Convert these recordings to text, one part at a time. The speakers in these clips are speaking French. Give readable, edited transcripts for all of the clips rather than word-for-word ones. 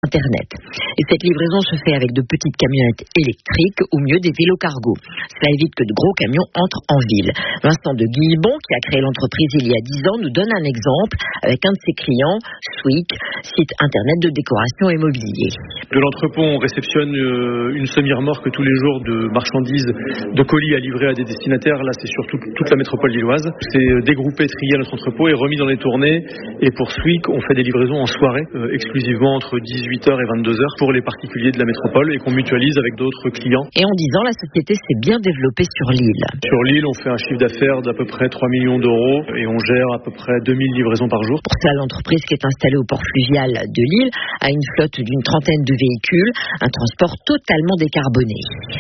Internet. Et cette livraison se fait avec de petites camionnettes électriques ou mieux des vélos cargo. Cela évite que de gros camions entrent en ville. Vincent de Guillebon, qui a créé l'entreprise il y a 10 ans, nous donne un exemple avec un de ses clients, Swick, site Internet de décoration et mobilier. De l'entrepôt, on réceptionne une semi-remorque tous les jours de marchandises, de colis à livrer à des destinataires. Là, c'est sur toute la métropole lilloise. C'est dégroupé, trié à notre entrepôt et remis dans les tournées. Et pour Swick, on fait des livraisons en soirée, exclusivement entre 18h et 22h pour les particuliers de la métropole et qu'on mutualise avec d'autres clients. Et en 10 ans, la société s'est bien développée sur l'île. Sur l'île, on fait un chiffre d'affaires d'à peu près 3 millions d'euros et on gère à peu près 2000 livraisons par jour. Pour cela, l'entreprise qui est installée au port fluvial de l'île a une flotte d'une 30aine de véhicules, un transport totalement décarboné.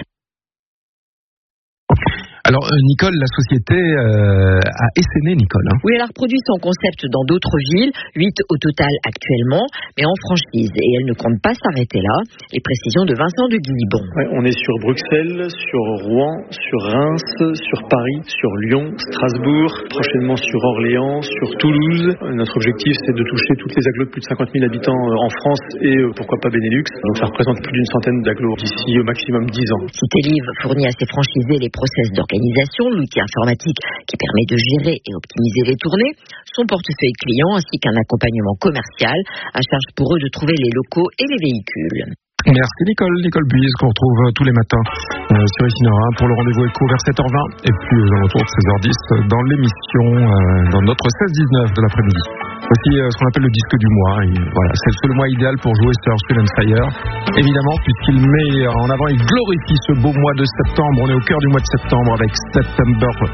Alors Nicole, la société a essaimé, Nicole. Oui, elle a reproduit son concept dans d'autres villes, 8 au total actuellement, mais en franchise. Et elle ne compte pas s'arrêter là. Les précisions de Vincent de Guillebon. Ouais, on est sur Bruxelles, sur Rouen, sur Reims, sur Paris, sur Lyon, Strasbourg, prochainement sur Orléans, sur Toulouse. Notre objectif, c'est de toucher toutes les agglos de plus de 50 000 habitants en France et pourquoi pas Benelux. Donc ça représente plus d'une centaine d'agglos d'ici au maximum 10 ans. Citeliv fournit à ses franchisés les process d'organisation, l'outil informatique qui permet de gérer et optimiser les tournées, son portefeuille client ainsi qu'un accompagnement commercial, à charge pour eux de trouver les locaux et les véhicules. Merci Nicole Buise, qu'on retrouve tous les matins sur ici Nord pour le rendez-vous éco vers 7h20 et puis aux alentours de 16h10 dans l'émission, dans notre 16-19 de l'après-midi. Voici ce qu'on appelle le disque du mois. Et voilà, c'est le mois idéal pour jouer sur Earth, Wind & Fire. Évidemment, puisqu'il met en avant, il glorifie ce beau mois de septembre. On est au cœur du mois de septembre avec September